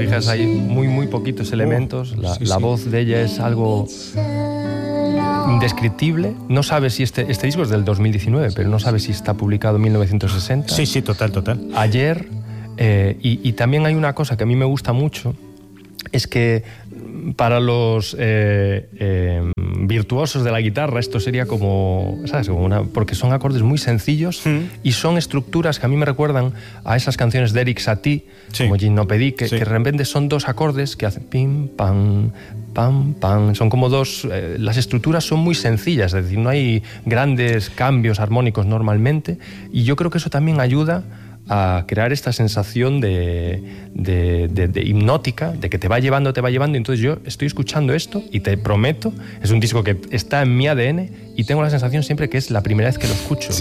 fijas hay muy poquitos elementos. La voz de ella es algo indescriptible. No sabes si este disco es del 2019, pero no sabes si está publicado en 1960. Sí, total. Ayer. Y también hay una cosa que a mí me gusta mucho, es que para los virtuosos de la guitarra esto sería como, ¿sabes? Porque son acordes muy sencillos y son estructuras que a mí me recuerdan a esas canciones de Eric Satie, como Gymnopédie, que de repente son dos acordes que hacen pim, pam, pam, pam. Son como dos... las estructuras son muy sencillas, es decir, no hay grandes cambios armónicos normalmente, y yo creo que eso también ayuda a crear esta sensación de hipnótica, de que te va llevando. Entonces yo estoy escuchando esto y te prometo, es un disco que está en mi ADN y tengo la sensación siempre que es la primera vez que lo escucho.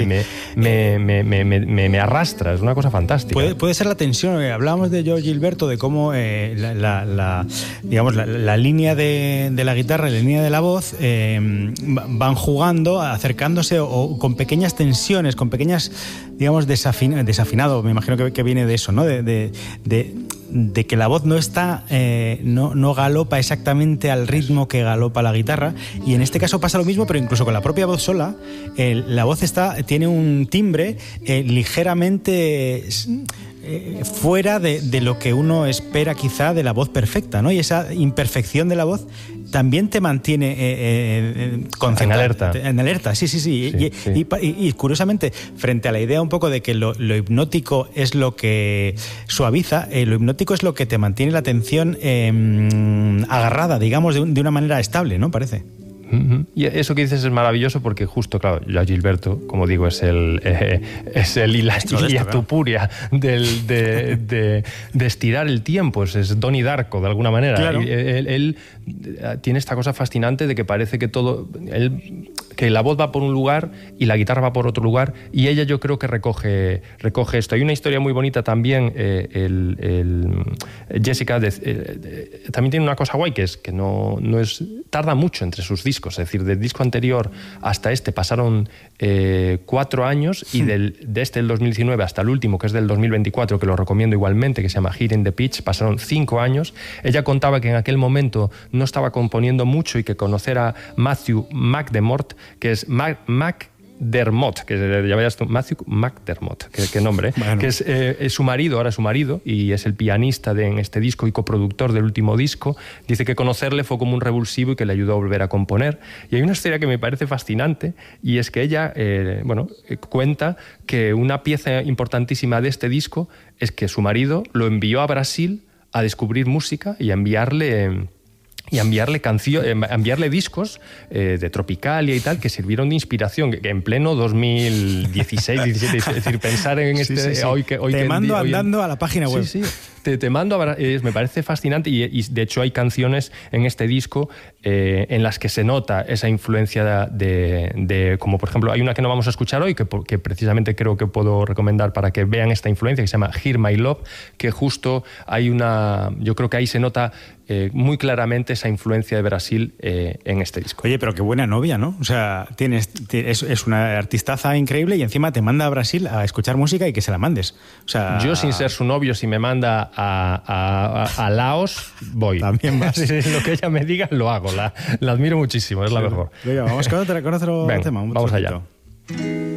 Me arrastra, es una cosa fantástica. Puede ser la tensión. Hablábamos de Joe Gilberto, de cómo digamos, la línea de la guitarra y la línea de la voz van jugando, acercándose o con pequeñas tensiones, con pequeñas, digamos, desafinado, me imagino que viene de eso, ¿no? De que la voz no está, no galopa exactamente al ritmo que galopa la guitarra, y en este caso pasa lo mismo, pero incluso con la propia voz sola, la voz tiene un timbre ligeramente fuera de lo que uno espera quizá de la voz perfecta, ¿no? Y esa imperfección de la voz también te mantiene en alerta. En alerta, sí. Y curiosamente, frente a la idea un poco de que lo hipnótico es lo que suaviza, lo hipnótico es lo que te mantiene la atención agarrada, digamos, de una manera estable, ¿no? Parece. Y eso que dices es maravilloso porque justo, claro, Joao Gilberto, como digo, es el Ilia Tupuria de estirar el tiempo, es Donnie Darko de alguna manera. Claro. Él tiene esta cosa fascinante de que parece que que la voz va por un lugar y la guitarra va por otro lugar, y ella yo creo que recoge esto. Hay una historia muy bonita también, Jessica también tiene una cosa guay, que es que no tarda mucho entre sus discos, es decir, del disco anterior hasta este pasaron 4 años, y de este del 2019 hasta el último, que es del 2024, que lo recomiendo igualmente, que se llama Hit in the Pitch, pasaron 5 años. Ella contaba que en aquel momento no estaba componiendo mucho y que conocer a Matthew McDermott, que es McDermott, que ya veas tú, Matthew McDermott, qué nombre, bueno. Que es su marido, ahora es su marido, y es el pianista en este disco y coproductor del último disco. Dice que conocerle fue como un revulsivo y que le ayudó a volver a componer. Y hay una historia que me parece fascinante, y es que ella cuenta que una pieza importantísima de este disco es que su marido lo envió a Brasil a descubrir música y a enviarle discos de Tropicalia y tal, que sirvieron de inspiración, que en pleno 2016, 17, es decir, pensar en hoy que te mando andando a la página web. Sí. Te mando me parece fascinante, y de hecho hay canciones en este disco en las que se nota esa influencia de como por ejemplo hay una que no vamos a escuchar hoy, que precisamente creo que puedo recomendar para que vean esta influencia, que se llama Hear My Love, que justo yo creo que ahí se nota muy claramente esa influencia de Brasil en este disco. Oye, pero qué buena novia, ¿no? O sea, es una artistaza increíble y encima te manda a Brasil a escuchar música y que se la mandes. O sea, yo, sin ser su novio, si me manda a Laos, voy. También vas. Lo que ella me diga, lo hago. La admiro muchísimo, es la mejor. Venga, vamos con otro tema. Vamos allá.